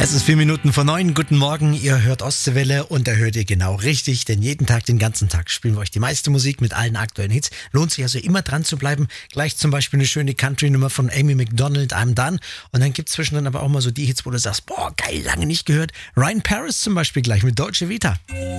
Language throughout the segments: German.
Es ist 8:04. Guten Morgen, ihr hört Ostseewelle und da hört ihr genau richtig, denn jeden Tag, den ganzen Tag spielen wir euch die meiste Musik mit allen aktuellen Hits. Lohnt sich also immer dran zu bleiben. Gleich zum Beispiel eine schöne Country-Nummer von Amy Macdonald, I'm Done. Und dann gibt es zwischendrin aber auch mal so die Hits, wo du sagst, boah, geil, lange nicht gehört. Ryan Paris zum Beispiel gleich mit Dolce Vita.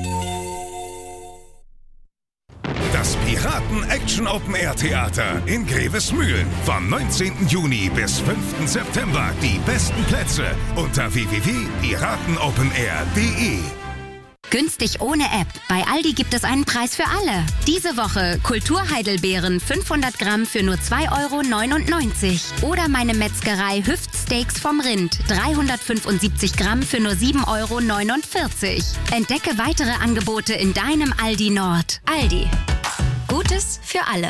Das Piraten-Action-Open-Air-Theater in Grevesmühlen. Vom 19. Juni bis 5. September. Die besten Plätze unter www.piratenopenair.de. Günstig ohne App. Bei Aldi gibt es einen Preis für alle. Diese Woche Kulturheidelbeeren 500 Gramm für nur 2,99 €. Oder meine Metzgerei Hüftsteaks vom Rind 375 Gramm für nur 7,49 €. Entdecke weitere Angebote in deinem Aldi Nord. Aldi. Gutes für alle.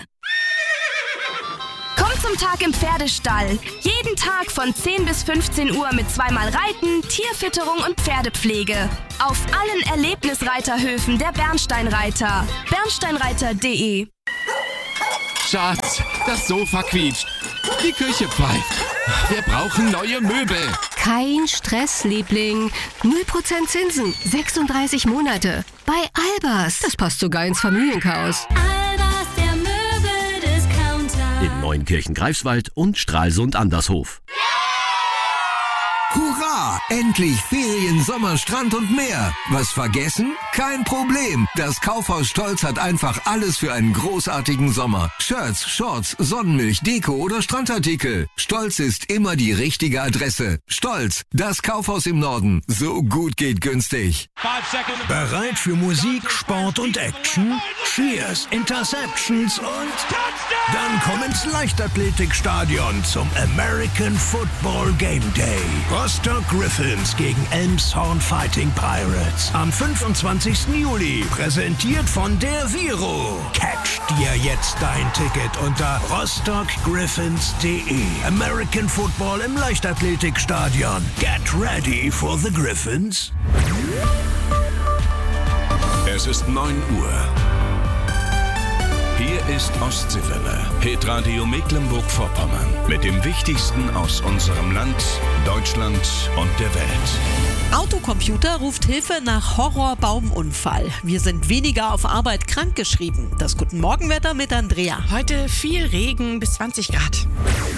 Komm zum Tag im Pferdestall. Jeden Tag von 10 bis 15 Uhr mit zweimal Reiten, Tierfütterung und Pferdepflege. Auf allen Erlebnisreiterhöfen der Bernsteinreiter. Bernsteinreiter.de. Schatz, das Sofa quietscht. Die Küche pfeift. Wir brauchen neue Möbel. Kein Stress, Liebling. 0% Zinsen, 36 Monate. Bei Albers. Das passt sogar ins Familienchaos. Albers, der Möbeldiscounter. In Neunkirchen Greifswald und Stralsund Andershof. Hurra! Endlich Ferien, Sommer, Strand und mehr. Was vergessen? Kein Problem. Das Kaufhaus Stolz hat einfach alles für einen großartigen Sommer. Shirts, Shorts, Sonnenmilch, Deko oder Strandartikel. Stolz ist immer die richtige Adresse. Stolz, das Kaufhaus im Norden. So gut geht günstig. Bereit für Musik, Sport und Action? Cheers, Interceptions und dann komm ins Leichtathletikstadion zum American Football Game Day. Rostock Griffins gegen Elmshorn Fighting Pirates am 25. Juli. Präsentiert von der Viro. Catch dir jetzt dein Ticket unter rostockgriffins.de. American Football im Leichtathletikstadion. Get ready for the Griffins. Es ist 9 Uhr. Hier ist Ostseewelle, Hitradio Mecklenburg-Vorpommern. Mit dem Wichtigsten aus unserem Land, Deutschland und der Welt. Autocomputer ruft Hilfe nach Horrorbaumunfall. Wir sind weniger auf Arbeit krankgeschrieben. Das Guten Morgenwetter mit Andrea. Heute viel Regen bis 20 Grad.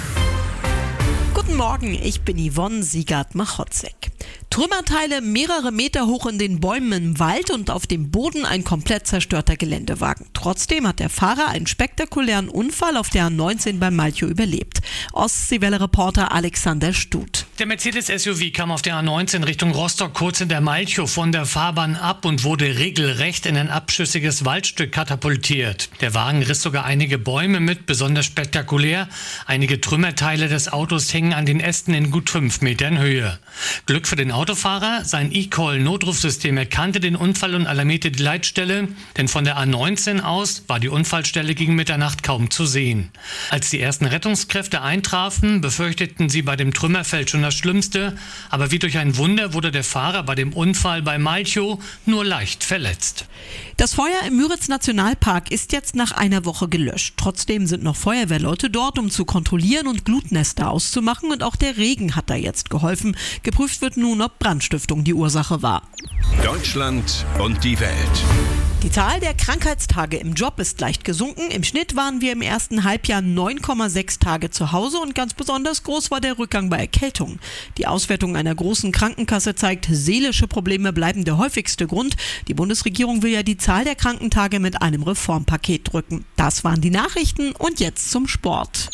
Guten Morgen, ich bin Yvonne Siegert-Machotzek. Trümmerteile mehrere Meter hoch in den Bäumen im Wald und auf dem Boden ein komplett zerstörter Geländewagen. Trotzdem hat der Fahrer einen spektakulären Unfall auf der A19 bei Malchow überlebt. Ostseewelle-Reporter Alexander Stut. Der Mercedes-SUV kam auf der A19 Richtung Rostock kurz in der Malchow von der Fahrbahn ab und wurde regelrecht in ein abschüssiges Waldstück katapultiert. Der Wagen riss sogar einige Bäume mit, besonders spektakulär. Einige Trümmerteile des Autos hingen an den Ästen in gut 5 Metern Höhe. Glück für den Autofahrer, sein eCall-Notrufsystem erkannte den Unfall und alarmierte die Leitstelle, denn von der A19 aus war die Unfallstelle gegen Mitternacht kaum zu sehen. Als die ersten Rettungskräfte eintrafen, befürchteten sie bei dem Trümmerfeld schon das Schlimmste, aber wie durch ein Wunder wurde der Fahrer bei dem Unfall bei Malchow nur leicht verletzt. Das Feuer im Müritz-Nationalpark ist jetzt nach einer Woche gelöscht. Trotzdem sind noch Feuerwehrleute dort, um zu kontrollieren und Glutnester auszumachen, und auch der Regen hat da jetzt geholfen. Geprüft wird nun, ob Brandstiftung die Ursache war. Deutschland und die Welt. Die Zahl der Krankheitstage im Job ist leicht gesunken. Im Schnitt waren wir im ersten Halbjahr 9,6 Tage zu Hause und ganz besonders groß war der Rückgang bei Erkältung. Die Auswertung einer großen Krankenkasse zeigt, seelische Probleme bleiben der häufigste Grund. Die Bundesregierung will ja die Zahl der Krankentage mit einem Reformpaket drücken. Das waren die Nachrichten und jetzt zum Sport.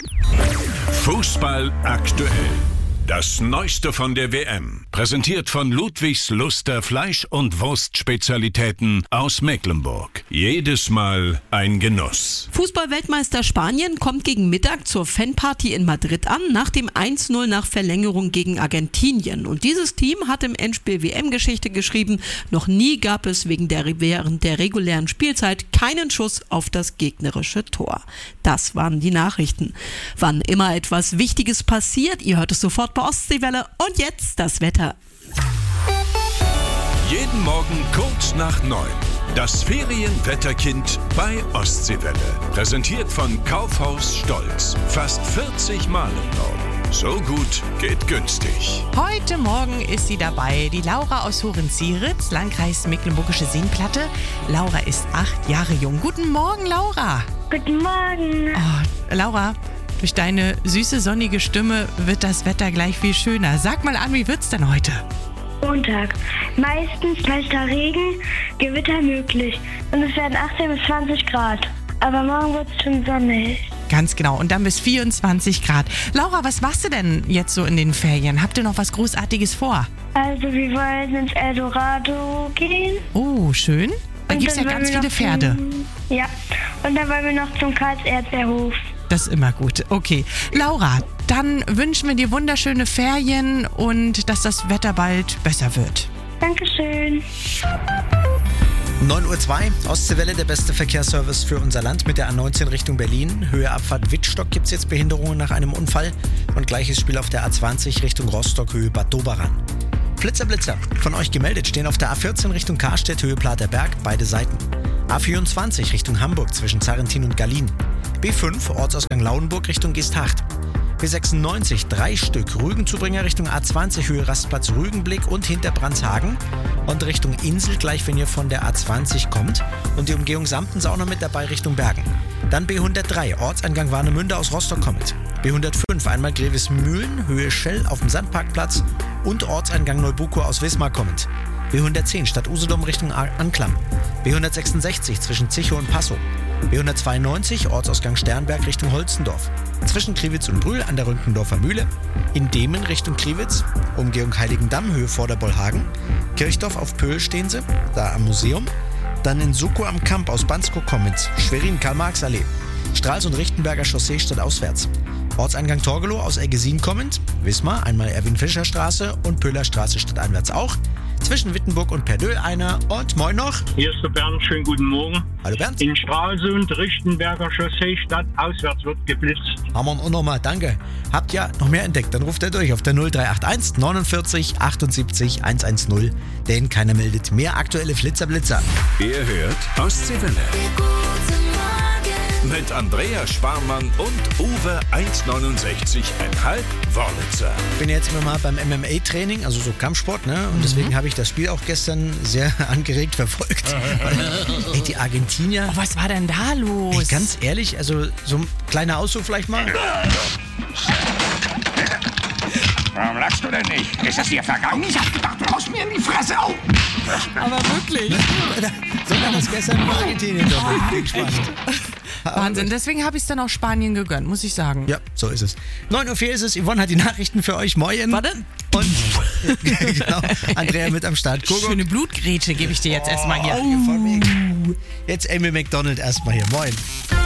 Fußball aktuell. Das Neueste von der WM. Präsentiert von Ludwigs Luster Fleisch- und Wurstspezialitäten aus Mecklenburg. Jedes Mal ein Genuss. Fußball-Weltmeister Spanien kommt gegen Mittag zur Fanparty in Madrid an, nach dem 1:0 nach Verlängerung gegen Argentinien. Und dieses Team hat im Endspiel WM-Geschichte geschrieben, noch nie gab es während der regulären Spielzeit keinen Schuss auf das gegnerische Tor. Das waren die Nachrichten. Wann immer etwas Wichtiges passiert, ihr hört es sofort bei Ostseewelle. Und jetzt das Wetter. Jeden Morgen kurz nach 9. Das Ferienwetterkind bei Ostseewelle. Präsentiert von Kaufhaus Stolz. Fast 40 Mal im Norden. So gut geht günstig. Heute Morgen ist sie dabei, die Laura aus Horenz-Sieritz, Landkreis Mecklenburgische Seenplatte. Laura ist 8 Jahre jung. Guten Morgen, Laura. Guten Morgen. Oh, Laura, durch deine süße, sonnige Stimme wird das Wetter gleich viel schöner. Sag mal an, wie wird's denn heute? Montag. Meistens leichter Regen, Gewitter möglich. Und es werden 18 bis 20 Grad. Aber morgen wird es schon sonnig. Ganz genau. Und dann bis 24 Grad. Laura, was machst du denn jetzt so in den Ferien? Habt ihr noch was Großartiges vor? Also wir wollen ins Eldorado gehen. Oh, schön. Da gibt es ja ganz viele Pferde. Ja. Und dann wollen wir noch zum Karls-Erdbeerhof. Das ist immer gut. Okay. Laura, dann wünschen wir dir wunderschöne Ferien und dass das Wetter bald besser wird. Dankeschön. 9:02 Uhr, Ostseewelle, der beste Verkehrsservice für unser Land mit der A19 Richtung Berlin. Höhe Abfahrt Wittstock gibt es jetzt Behinderungen nach einem Unfall. Und gleiches Spiel auf der A20 Richtung Rostock, Höhe Bad Doberan. Blitzer von euch gemeldet stehen auf der A14 Richtung Karstedt, Höhe Platerberg, beide Seiten. A24 Richtung Hamburg zwischen Zarrentin und Gallien. B5 Ortsausgang Lauenburg Richtung Geesthacht. B96 3 Stück Rügenzubringer Richtung A20 Höhe Rastplatz Rügenblick und Hinterbrandshagen und Richtung Insel gleich, wenn ihr von der A20 kommt und die Umgehung Samtens auch noch mit dabei Richtung Bergen. Dann B103 Ortseingang Warnemünde aus Rostock kommend. B105 einmal Grevesmühlen Höhe Schell auf dem Sandparkplatz und Ortseingang Neubuko aus Wismar kommend. B110 Stadt Usedom Richtung Anklam. B166 zwischen Zichow und Passow. B192 Ortsausgang Sternberg Richtung Holzendorf. Zwischen Kriwitz und Brühl an der Rünkendorfer Mühle. In Demen Richtung Kriwitz. Umgehung Heiligendamm Höhe Vorderbollhagen. Kirchdorf auf Pöhl stehen sie, da am Museum. Dann in Suckow am Kamp aus Bansko kommend. Schwerin Karl-Marx-Allee. Stralsund Richtenberger Chaussee stadtauswärts. Ortseingang Torgelow aus Eggesin kommend. Wismar einmal Erwin-Fischer-Straße und Pöhler Straße stadteinwärts auch. Zwischen Wittenburg und Perdö einer. Und moin noch. Hier ist der Bernd, schönen guten Morgen. Hallo Bernd. In Stralsund, Richtenberger Chaussee, stadtauswärts wird geblitzt. Haben wir auch nochmal, danke. Habt ihr noch mehr entdeckt, dann ruft ihr durch auf der 0381 49 78 110, denn keiner meldet mehr aktuelle Blitzer. Ihr hört Ostseewelle. Mit Andrea Sparmann und Uwe 1,69,5 Wörlitzer. Ich bin jetzt immer mal beim MMA-Training, also so Kampfsport, ne? Und deswegen habe ich das Spiel auch gestern sehr angeregt verfolgt. Ey, die Argentinier. Oh, was war denn da los? Ey, ganz ehrlich, also so ein kleiner Ausflug vielleicht mal. Warum lachst du denn nicht? Ist es dir vergangen? Ich hab gedacht, du haust mir in die Fresse auf. Aber wirklich? So war das gestern in Argentinien. Bin gespannt. Wahnsinn, deswegen habe ich es dann auch Spanien gegönnt, muss ich sagen. Ja, so ist es. 9:04 Uhr ist es. Yvonne hat die Nachrichten für euch. Moin. Warte. Und genau, Andrea mit am Start. Kuckuck. Schöne Blutgrätsche gebe ich dir jetzt erstmal hier. Jetzt Amy McDonald erstmal hier. Moin.